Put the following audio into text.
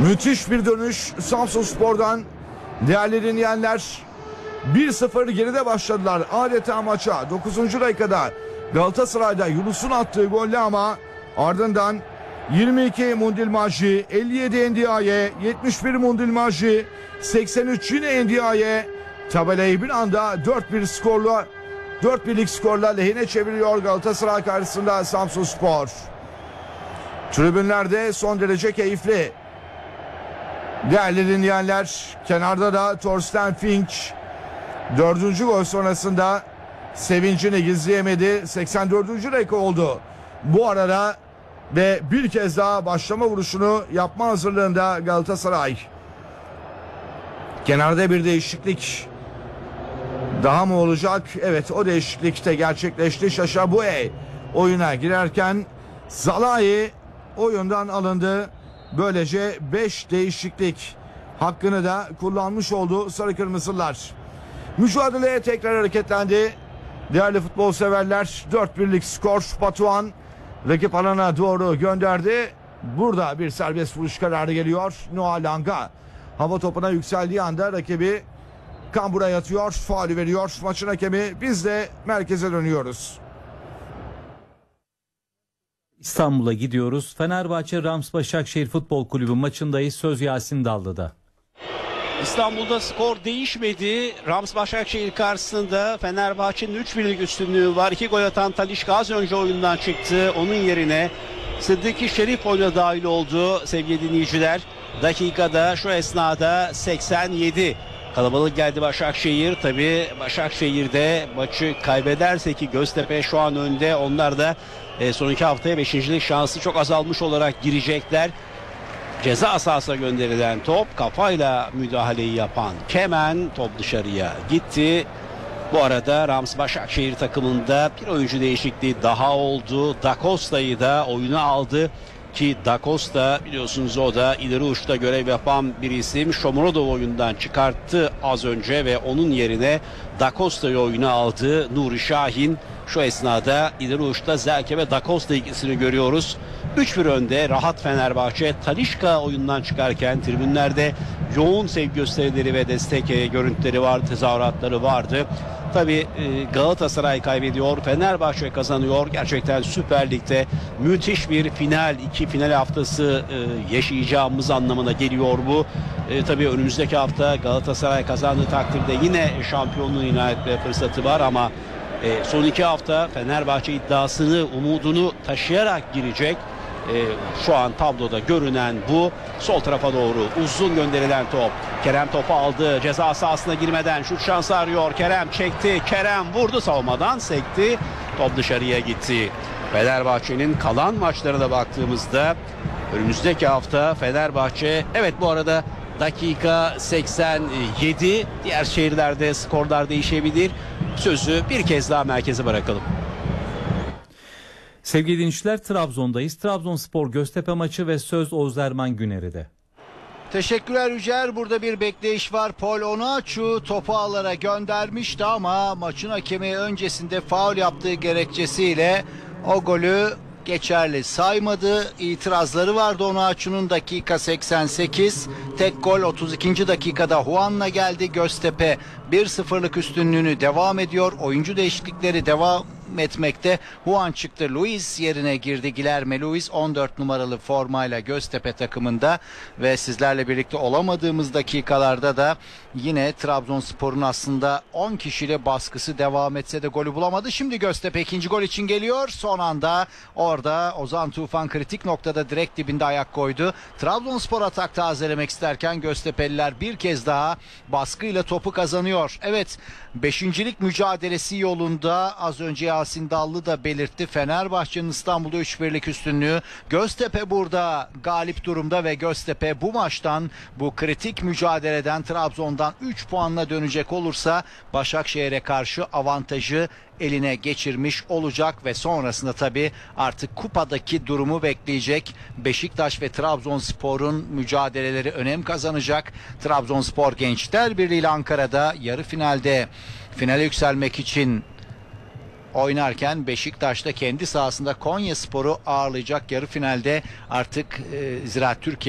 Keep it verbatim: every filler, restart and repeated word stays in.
Müthiş bir dönüş Samsunspor'dan. Değerli dinleyenler, bir sıfır geride başladılar adeta maça. dokuzuncu dakikada Galatasaray'da Yunus'un attığı golle ama ardından yirmi iki Mundilmaji, elli yedi Ndiaye, yetmiş bir Mundilmaji, seksen üç yine Ndiaye tabelayı bir anda dört bir skorla dört birlik skorla lehine çeviriyor Galatasaray karşısında Samsunspor. Tribünlerde son derece keyifli. Değerli dinleyenler, kenarda da Thorsten Fink dördüncü gol sonrasında sevincini gizleyemedi. seksen dördüncü dakika oldu bu arada ve bir kez daha başlama vuruşunu yapma hazırlığında Galatasaray. Kenarda bir değişiklik daha mı olacak? Evet, o değişiklik de gerçekleşti. Şaşa Buey oyuna girerken Zalai oyundan alındı. Böylece beş değişiklik hakkını da kullanmış oldu Sarı Kırmızılar. Mücadeleye tekrar hareketlendi. Değerli futbol severler, dört birlik skor. Batuhan rakip alana doğru gönderdi. Burada bir serbest vuruş kararı geliyor. Noah Langa hava topuna yükseldiği anda rakibi kambura yatıyor. Faulü veriyor maçın hakemi. Biz de merkeze dönüyoruz. İstanbul'a gidiyoruz. Fenerbahçe Rams Başakşehir Futbol Kulübü maçındayız. Söz Yasin Dallı'da. İstanbul'da skor değişmedi. Rams Başakşehir karşısında Fenerbahçe'nin üç birlik üstünlüğü var. iki gol atan Talisca az önce oyundan çıktı. Onun yerine Sıddıki Şerif oyuna dahil oldu sevgili dinleyiciler. Dakikada şu esnada seksen yedi. Kalabalık geldi Başakşehir. Tabii Başakşehir'de maçı kaybederse ki Göztepe şu an önde. Onlar da e, son iki haftaya beşincilik şansı çok azalmış olarak girecekler. Ceza sahasına gönderilen top, kafayla müdahaleyi yapan Kemen, top dışarıya gitti. Bu arada Rams Başakşehir takımında bir oyuncu değişikliği daha oldu. Da Costa'yı da oyuna aldı. Ki Da Costa biliyorsunuz o da ileri uçta görev yapan bir isim. Shomurodov oyundan çıkarttı az önce ve onun yerine Da Costa'yı oyuna aldı Nuri Şahin. Şu esnada ileri uçta Zelke ve Da Costa ikisini görüyoruz. üç bir önde rahat Fenerbahçe. Talisca oyundan çıkarken tribünlerde yoğun sevgi gösterileri ve destek görüntüleri vardı, tezahüratları vardı. Tabii Galatasaray kaybediyor, Fenerbahçe kazanıyor. Gerçekten Süper Lig'de müthiş bir final, iki final haftası yaşayacağımız anlamına geliyor bu. E, tabii önümüzdeki hafta Galatasaray kazandığı takdirde yine şampiyonluğu ilan etme fırsatı var ama e, son iki hafta Fenerbahçe iddiasını, umudunu taşıyarak girecek. E, şu an tabloda görünen bu. Sol tarafa doğru uzun gönderilen top. Kerem topu aldı. Ceza sahasına girmeden şut şansı arıyor. Kerem çekti. Kerem vurdu, savunmadan sekti. Top dışarıya gitti. Fenerbahçe'nin kalan maçlarına baktığımızda önümüzdeki hafta Fenerbahçe, evet bu arada dakika seksen yedi, diğer şehirlerde skorlar değişebilir. Sözü bir kez daha merkeze bırakalım. Sevgili dinleyiciler, Trabzon'dayız. Trabzonspor Göztepe maçı ve söz Oğuz Erman Güneri'de. Teşekkürler Yücer. Burada bir bekleyiş var. Paul Onuachu topu ağlara göndermişti ama maçın hakemi öncesinde faul yaptığı gerekçesiyle o golü geçerli saymadı. İtirazları vardı Onuachu'nun. Dakika seksen sekiz. Tek gol otuz ikinci dakikada Juan'la geldi. Göztepe bir sıfırlık üstünlüğünü devam ediyor. Oyuncu değişiklikleri devam etmekte. Juan çıktı, Luis yerine girdi. Guilherme Luis on dört numaralı formayla Göztepe takımında ve sizlerle birlikte olamadığımız dakikalarda da yine Trabzonspor'un aslında on kişiyle baskısı devam etse de golü bulamadı. Şimdi Göztepe ikinci gol için geliyor. Son anda orada Ozan Tufan kritik noktada direkt dibinde ayak koydu. Trabzonspor atak tazelemek isterken Göztepe'liler bir kez daha baskıyla topu kazanıyor. Evet, beşincilik mücadelesi yolunda az önce Yasin Dallı da belirtti. Fenerbahçe'nin İstanbul'da üç birlik üstünlüğü. Göztepe burada galip durumda ve Göztepe bu maçtan, bu kritik mücadeleden Trabzon'dan üç puanla dönecek olursa Başakşehir'e karşı avantajı eline geçirmiş olacak ve sonrasında tabii artık kupadaki durumu bekleyecek. Beşiktaş ve Trabzonspor'un mücadeleleri önem kazanacak. Trabzonspor Gençler Birliği ile Ankara'da yarı finalde finale yükselmek için oynarken Beşiktaş'ta kendi sahasında Konyaspor'u ağırlayacak. Yarı finalde artık e, Ziraat Türkiye